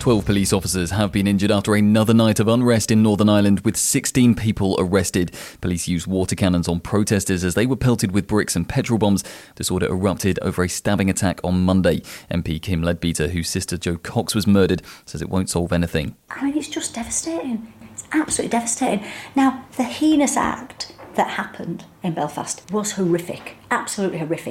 12 police officers have been injured after another night of unrest in Northern Ireland, with 16 people arrested. Police used water cannons on protesters as they were pelted with bricks and petrol bombs. Disorder erupted over a stabbing attack on Monday. MP Kim Leadbeater, whose sister Jo Cox was murdered, says it won't solve anything. I mean, it's just devastating. It's absolutely devastating. Now, the heinous act that happened in Belfast was horrific, absolutely horrific.